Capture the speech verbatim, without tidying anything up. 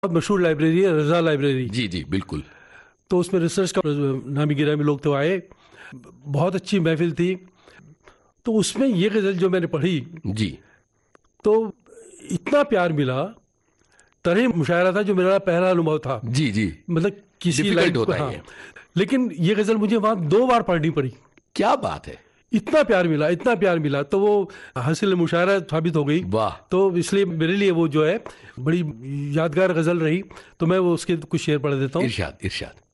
बहुत मशहूर लाइब्रेरी है रजा लाइब्रेरी। जी जी बिल्कुल। तो उसमें रिसर्च का नामी गिरामी लोग तो आए, बहुत अच्छी महफिल थी। तो उसमें ये गज़ल जो मैंने पढ़ी जी तो इतना प्यार मिला, तरह मुशायरा था जो मेरा पहला अनुभव था। जी जी। मतलब किसी डिफिकल्ट लाइन होता है हाँ, ये। लेकिन ये गज़ल मुझे वहाँ दो बार पढ़नी पड़ी। क्या बात है। इतना प्यार मिला, इतना प्यार मिला, तो वो हासिल मुशायरा साबित हो गई। वाह। तो इसलिए मेरे लिए वो जो है बड़ी यादगार गज़ल रही। तो मैं वो उसके कुछ शेर पढ़ देता हूँ। इरशाद इरशाद।